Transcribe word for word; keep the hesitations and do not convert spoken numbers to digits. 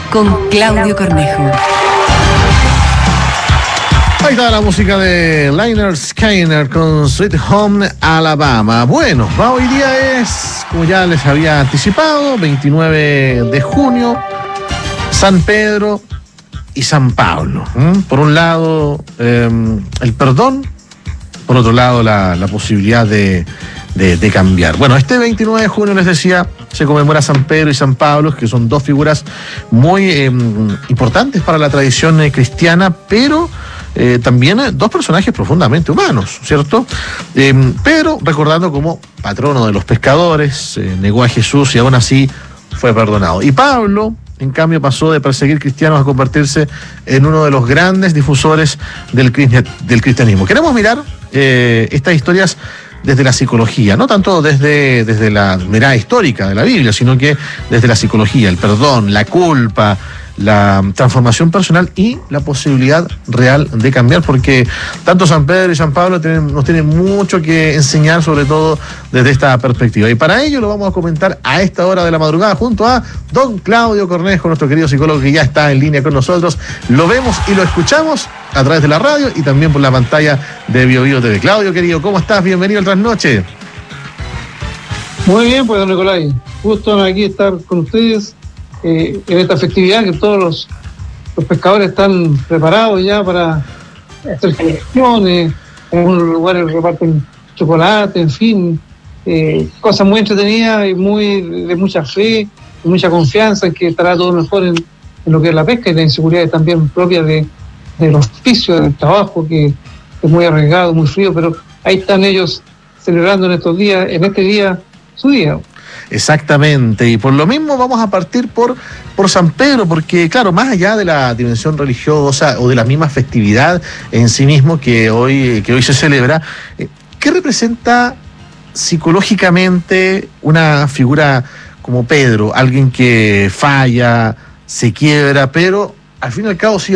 con Claudio Cornejo. Ahí está la música de Lynyrd Skynyrd con Sweet Home Alabama. Bueno, hoy día es, como ya les había anticipado, veintinueve de junio, San Pedro y San Pablo. ¿Mm? Por un lado, eh, el perdón, por otro lado, la, la posibilidad de, de, de cambiar. Bueno, este veintinueve de junio, les decía, se conmemora San Pedro y San Pablo, que son dos figuras muy eh, importantes para la tradición eh, cristiana, pero Eh, también eh, dos personajes profundamente humanos, ¿cierto? Eh, Pedro, recordando como patrono de los pescadores, eh, negó a Jesús y aún así fue perdonado. Y Pablo, en cambio, pasó de perseguir cristianos a convertirse en uno de los grandes difusores del, del cristianismo. Queremos mirar eh, estas historias desde la psicología, no tanto desde, desde la mirada histórica de la Biblia, sino que desde la psicología, el perdón, la culpa, la transformación personal y la posibilidad real de cambiar, porque tanto San Pedro y San Pablo tienen, nos tienen mucho que enseñar, sobre todo desde esta perspectiva. Y para ello lo vamos a comentar a esta hora de la madrugada junto a don Claudio Cornejo, nuestro querido psicólogo que ya está en línea con nosotros. Lo vemos y lo escuchamos a través de la radio y también por la pantalla de Bio Bio T V. Claudio, querido, ¿cómo estás? Bienvenido al Trasnoche. Muy bien, pues, don Nicolai. Justo aquí estar con ustedes eh, en esta festividad que todos los, los pescadores están preparados ya para hacer celebraciones. En algunos lugares reparten chocolate, en fin, eh, cosas muy entretenidas y muy de mucha fe, de mucha confianza en que estará todo mejor en, en lo que es la pesca y la inseguridad también propia de, de los oficios, del trabajo, que es muy arriesgado, muy frío, pero ahí están ellos celebrando en estos días, en este día, su día. Exactamente, y por lo mismo vamos a partir por, por San Pedro, porque claro, más allá de la dimensión religiosa o de la misma festividad en sí mismo que hoy, que hoy se celebra, ¿qué representa psicológicamente una figura como Pedro? Alguien que falla, se quiebra, pero al fin y al cabo sigue